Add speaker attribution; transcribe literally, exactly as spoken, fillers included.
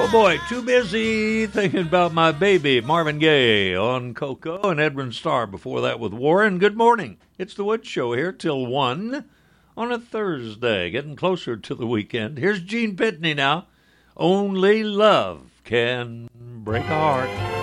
Speaker 1: Oh boy, too busy thinking about my baby, Marvin Gaye on Coco, and Edwin Starr before that with Warren. Good morning. It's the Wood Show here till one on a Thursday, getting closer to the weekend. Here's Gene Pitney now. Only love can break a heart.